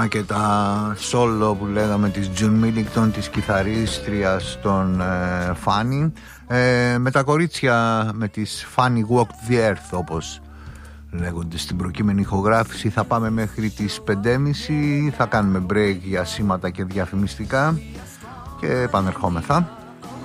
Και τα solo που λέγαμε της June Millington, της κιθαρίστριας των Fanny, με τα κορίτσια, με τις Fanny Walked the Earth όπως λέγονται στην προκείμενη ηχογράφηση. Θα πάμε μέχρι τις 5.30, θα κάνουμε break για σήματα και διαφημιστικά και επανερχόμεθα.